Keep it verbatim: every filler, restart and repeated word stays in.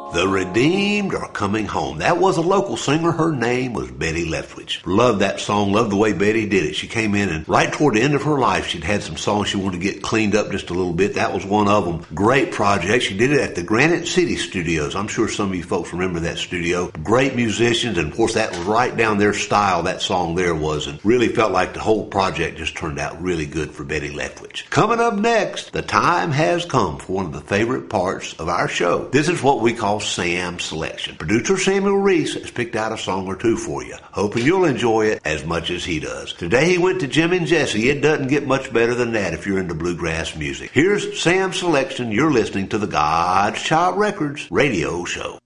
The Redeemed Are Coming Home. That was a local singer. Her name was Betty Leftwich. Loved that song. Loved the way Betty did it. She came in and right toward the end of her life, she'd had some songs she wanted to get cleaned up just a little bit. That was one of them. Great project. She did it at the Granite City Studios. I'm sure some of you folks remember that studio. Great musicians, and of course that was right down their style, that song there was, and really felt like the whole project just turned out really good for Betty Leftwich. Coming up next, the time has come for one of the favorite parts of our show. This is what we call Sam Selection. Producer Samuel Reese has picked out a song or two for you, hoping you'll enjoy it as much as he does. Today he went to Jim and Jesse. It doesn't get much better than that if you're into bluegrass music. Here's Sam Selection. You're listening to the God's Child Records radio show.